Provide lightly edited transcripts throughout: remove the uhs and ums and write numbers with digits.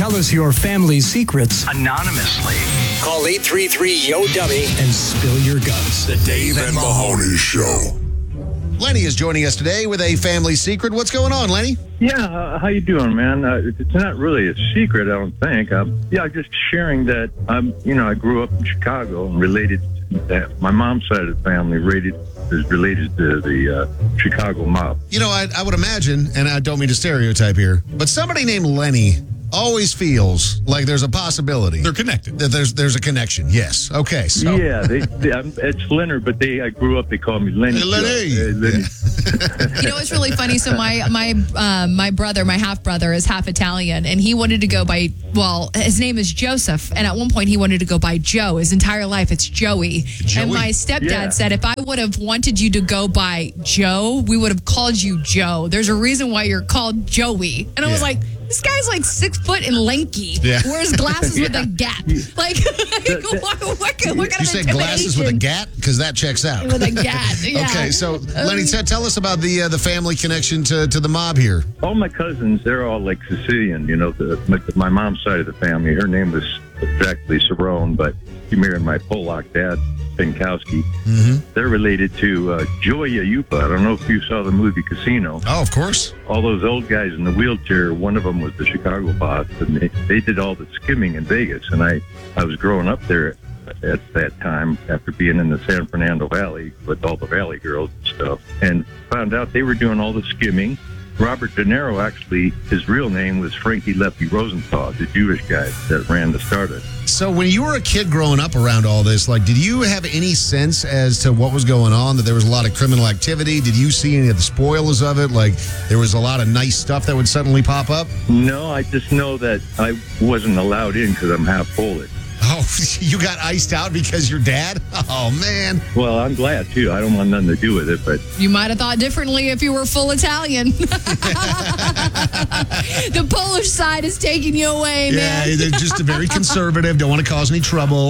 Tell us your family's secrets anonymously. Call 833-YO-DUMMY and spill your guts. The Dave and Mahoney Show. Lenny is joining us today with a family secret. What's going on, Lenny? Yeah, how you doing, man? It's not really a secret, I don't think. Just sharing that I grew up in Chicago and related to that. My mom's side of the family is related to the Chicago mob. You know, I would imagine, and I don't mean to stereotype here, but somebody named Lenny always feels like there's a possibility. They're connected. That there's a connection, yes. Okay, so. Yeah, it's Leonard, but I grew up, they call me Lenny. Hey, Lenny. Lenny. You know, it's really funny. So my brother, my half-brother is half Italian, and he wanted to go by, his name is Joseph, and at one point he wanted to go by Joe. His entire life, it's Joey. And my stepdad said, if I would have wanted you to go by Joe, we would have called you Joe. There's a reason why you're called Joey. And I was like, this guy's like 6 foot and lanky. Yeah. Wears glasses with a gap. Like, what kind of You say glasses with a gat? Because that checks out. With a gat, yeah. Okay, so Lenny, tell us about the family connection to the mob here. All my cousins, they're all like Sicilian. You know, my mom's side of the family, her name was exactly Cerrone, but she married my Polak dad, Pinkowski. Mm-hmm. They're related to Joey Aiuppa. I don't know if you saw the movie Casino. Oh, of course. All those old guys in the wheelchair, one of them was the Chicago boss, and they did all the skimming in Vegas. And I was growing up there at that time after being in the San Fernando Valley with all the Valley girls and stuff, and found out they were doing all the skimming. Robert De Niro, actually, his real name was Frankie Lefty Rosenthal, the Jewish guy that ran the startup. So when you were a kid growing up around all this, like, did you have any sense as to what was going on, that there was a lot of criminal activity? Did you see any of the spoilers of it? Like, there was a lot of nice stuff that would suddenly pop up? No, I just know that I wasn't allowed in because I'm half Polish. Oh, you got iced out because your dad? Oh, man. Well, I'm glad, too. I don't want nothing to do with it, but... You might have thought differently if you were full Italian. The Polish side is taking you away, man. Yeah, they're just very conservative, don't want to cause any trouble.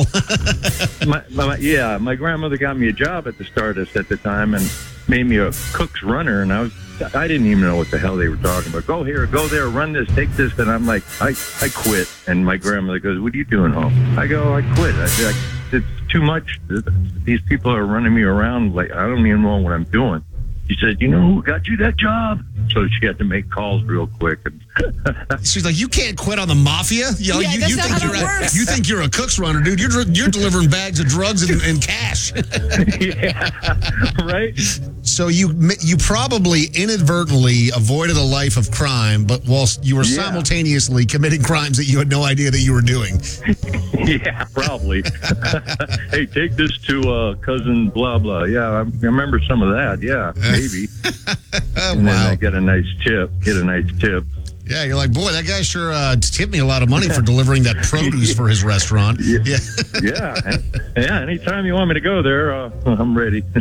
My grandmother got me a job at the Stardust at the time and made me a cook's runner, and I didn't even know what the hell they were talking about. Go here, go there, run this, take this. And I'm like, I quit. And my grandmother goes, what are you doing home? I go, I quit. It's too much. These people are running me around like I don't even know what I'm doing. She said, you know who got you that job? So she had to make calls real quick. She's like, you can't quit on the mafia? You think you're a cook's runner, dude. You're delivering bags of drugs and cash. Yeah, right? So you probably inadvertently avoided a life of crime, but whilst you were simultaneously committing crimes that you had no idea that you were doing. Yeah, probably. Hey, take this to cousin blah, blah. Yeah, I remember some of that. Yeah, maybe. And then I get a nice tip. Yeah, you're like, boy, that guy sure tipped me a lot of money for delivering that produce for his restaurant. Yeah. Anytime you want me to go there, I'm ready. They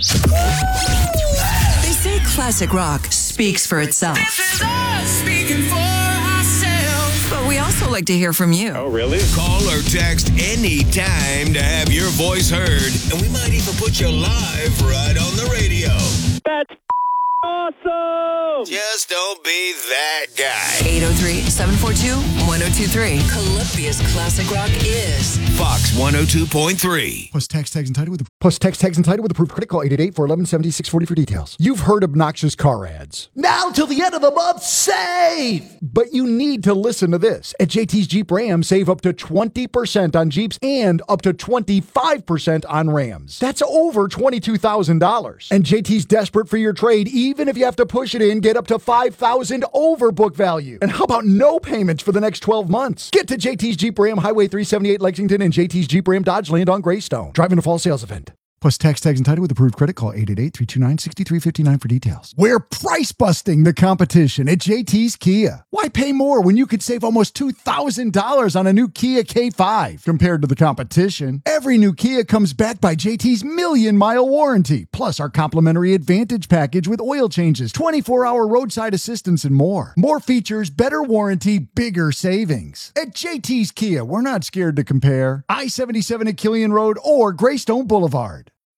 say classic rock speaks for itself. This is us speaking for ourselves. But we also like to hear from you. Oh, really? Call or text anytime to have your voice heard. And we might even put you live right on the radio. That's awesome! Just don't be that guy. 803-742-1023. Columbia's classic rock is Fox 102.3. Plus tax tags entitled with approved credit. Call 888-411-7640 for details. You've heard obnoxious car ads. Now till the end of the month, save! But you need to listen to this. At JT's Jeep Ram, save up to 20% on Jeeps and up to 25% on Rams. That's over $22,000. And JT's desperate for your trade, even if you have to push it in, get up to $5,000 over book value. And how about no payments for the next 12 months? Get to JT's Jeep Ram, Highway 378 Lexington, and JT's Jeep Ram Dodge Land on Greystone. Driving a fall sales event. Plus tax tags entitled with approved credit. Call 888-329-6359 for details. We're price busting the competition at JT's Kia. Why pay more when you could save almost $2,000 on a new Kia K5 compared to the competition? Every new Kia comes backed by JT's 1,000,000-mile warranty, plus our complimentary Advantage package with oil changes, 24-hour roadside assistance, and more. More features, better warranty, bigger savings. At JT's Kia, we're not scared to compare. I-77 at Killian Road or Greystone Boulevard.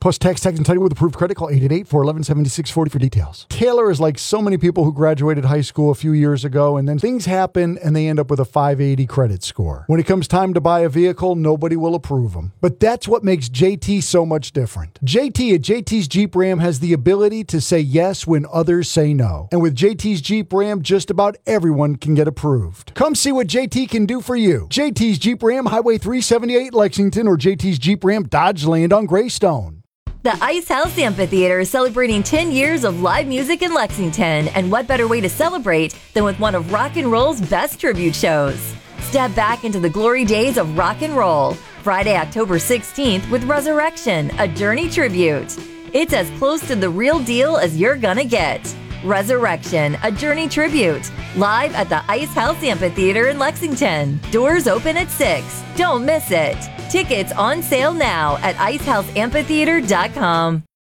Plus tax entitlement with approved credit. Call 888-411-7640 for details. Taylor is like so many people who graduated high school a few years ago, and then things happen and they end up with a 580 credit score. When it comes time to buy a vehicle, nobody will approve them. But that's what makes JT so much different. JT at JT's Jeep Ram has the ability to say yes when others say no. And with JT's Jeep Ram, just about everyone can get approved. Come see what JT can do for you. JT's Jeep Ram, Highway 378 Lexington, or JT's Jeep Ram Dodge Land on Greystone. The Ice House Amphitheater is celebrating 10 years of live music in Lexington, and what better way to celebrate than with one of rock and roll's best tribute shows? Step back into the glory days of rock and roll, Friday, October 16th with Resurrection, a Journey tribute. It's as close to the real deal as you're gonna get. Resurrection, a Journey tribute, live at the Ice House Amphitheater in Lexington. Doors open at 6. Don't miss it. Tickets on sale now at icehouseamphitheater.com.